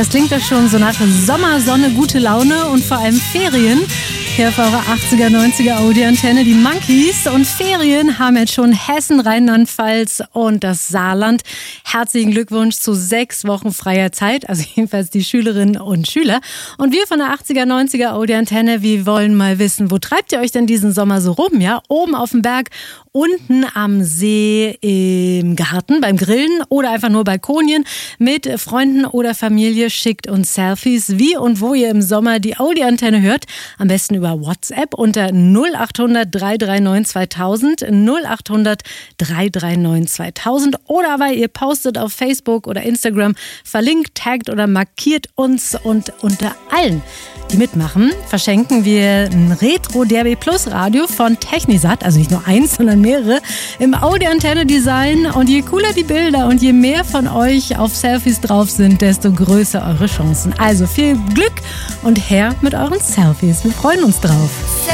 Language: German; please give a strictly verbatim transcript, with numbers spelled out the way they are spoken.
Das klingt doch schon so nach Sommersonne, gute Laune und vor allem Ferien. Hier auf eurer achtziger, neunziger Audi-Antenne, die Monkeys. Und Ferien haben jetzt schon Hessen, Rheinland-Pfalz und das Saarland. Herzlichen Glückwunsch zu sechs Wochen freier Zeit, also jedenfalls die Schülerinnen und Schüler. Und wir von der achtziger, neunziger Audi-Antenne, wir wollen mal wissen, wo treibt ihr euch denn diesen Sommer so rum? Ja, oben auf dem Berg, unten am See, im Garten, beim Grillen oder einfach nur Balkonien mit Freunden oder Familie. Schickt uns Selfies, wie und wo ihr im Sommer die Audi-Antenne hört. Am besten über WhatsApp unter null acht hundert, drei drei neun, zweitausend, null acht hundert, drei drei neun, zweitausend oder weil ihr postet auf Facebook oder Instagram, verlinkt, taggt oder markiert uns. Und unter allen, die mitmachen, verschenken wir ein Retro-D A B Plus Radio von Technisat, also nicht nur eins, sondern mehrere, im Audi-Antenne-Design. Und je cooler die Bilder und je mehr von euch auf Selfies drauf sind, desto größer eure Chancen. Also viel Glück und her mit euren Selfies. Wir freuen uns drauf.